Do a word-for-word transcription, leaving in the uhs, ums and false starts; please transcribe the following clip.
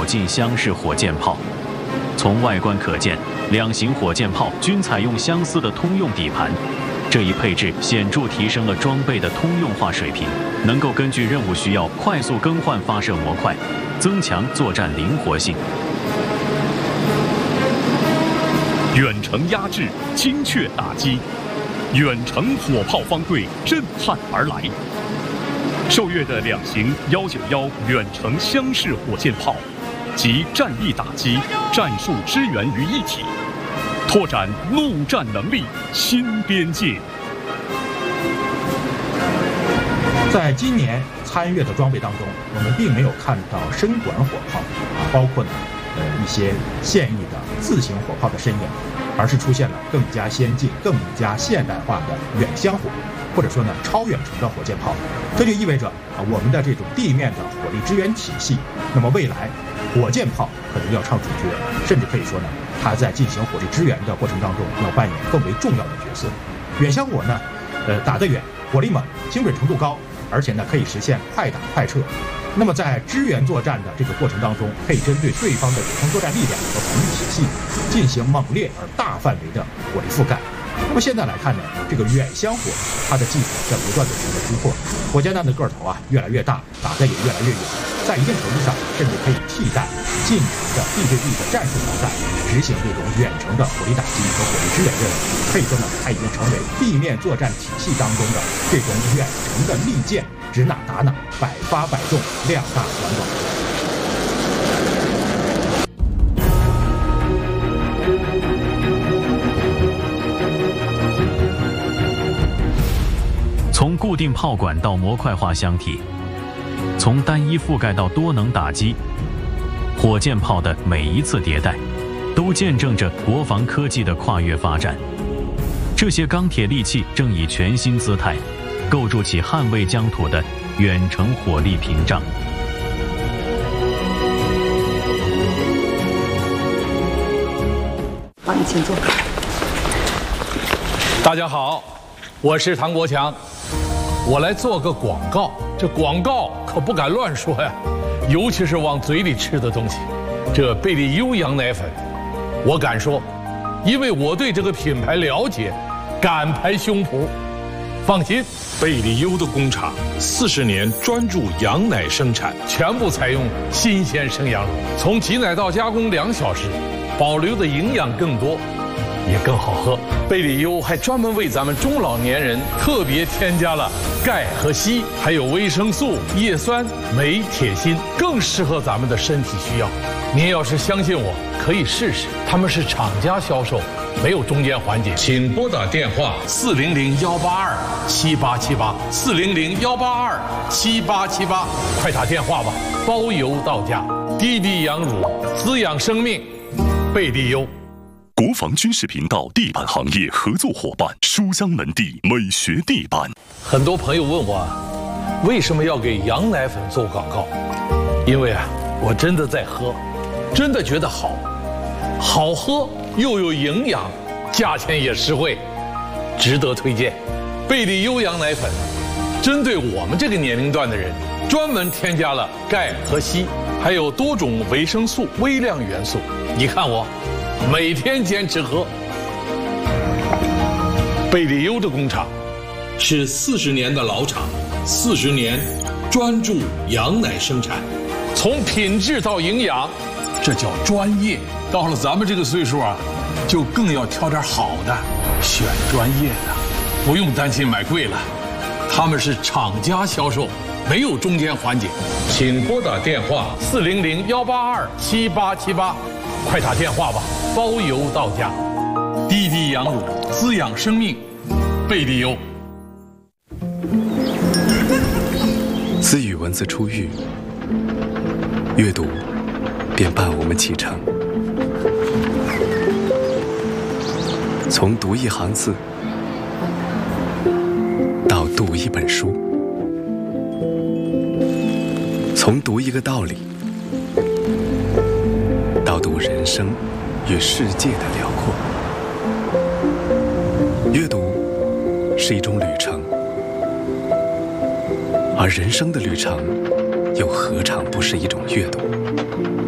口径厢式火箭炮。从外观可见，两型火箭炮均采用相似的通用底盘。这一配置显著提升了装备的通用化水平，能够根据任务需要快速更换发射模块，增强作战灵活性。 远程压制，精确打击，远程火炮方队震撼而来。受阅的两型幺九幺远程厢式火箭炮，集战役打击、战术支援于一体。拓展陆战能力新边界。 在今年参阅的装备当中，我们并没有看到深管火炮啊，包括呢呃一些现役的自行火炮的身影，而是出现了更加先进、更加现代化的远箱火，或者说呢超远程的火箭炮。这就意味着啊我们的这种地面的火力支援体系，那么未来火箭炮可能要唱主角，甚至可以说呢。它在进行火力支援的过程当中，要扮演更为重要的角色。远箱火呢，呃，打得远，火力猛，精准程度高，而且呢可以实现快打快撤。那么在支援作战的这个过程当中，可以针对对方的远程作战力量和防御体系进行猛烈而大范围的火力覆盖。那么现在来看呢，这个远箱火它的技术在不断的取得突破，火箭弹的个头啊越来越大，打得也越来越远，在一定程度上甚至可以替代近程的地对地的战术导弹，执行这种远程的火力打击和火力支援任务。可以说呢，它已经成为地面作战体系当中的这种远程的利剑，指哪打哪，百发百中，量大管广。 从固定炮管到模块化箱体，从单一覆盖到多能打击，火箭炮的每一次迭代，都见证着国防科技的跨越发展。这些钢铁利器正以全新姿态，构筑起捍卫疆土的远程火力屏障。 好，你请坐。 大家好，我是唐国强。我来做个广告，这广告可不敢乱说呀，尤其是往嘴里吃的东西。这贝利优羊奶粉，我敢说，因为我对这个品牌了解，敢拍胸脯。放心， 贝利优的工厂四十年专注羊奶生产， 全部采用新鲜生羊乳，从挤奶到加工两小时，保留的营养更多。也更好喝。贝利优还专门为咱们中老年人特别添加了钙和硒，还有维生素、叶酸、镁、铁、锌，更适合咱们的身体需要。您要是相信我，可以试试。他们是厂家销售，没有中间环节。请拨打电话四零零幺八二七八七八四零零幺八二七八七八，快打电话吧，包邮到家。滴滴羊乳滋养生命，贝利优。 国防军事频道地板行业合作伙伴书香门第美学地板。 很多朋友问我，为什么要给羊奶粉做广告？因为啊，我真的在喝，真的觉得好，好喝又有营养，价钱也实惠，值得推荐。贝利优羊奶粉，针对我们这个年龄段的人，专门添加了钙和硒，还有多种维生素、微量元素。你看我。每天坚持喝。贝利优的工厂是四十年的老厂，四十年专注羊奶生产，从品质到营养，这叫专业。到了咱们这个岁数啊，就更要挑点好的，选专业的，不用担心买贵了。他们是厂家销售，没有中间环节。请拨打电话四零零幺八二七八七八，快打电话吧。包邮到家，滴滴羊乳滋养生命，贝利优。 自语文字出狱，阅读便伴我们启程。从读一行字到读一本书，从读一个道理到读人生与世界的辽阔。阅读是一种旅程，而人生的旅程又何尝不是一种阅读？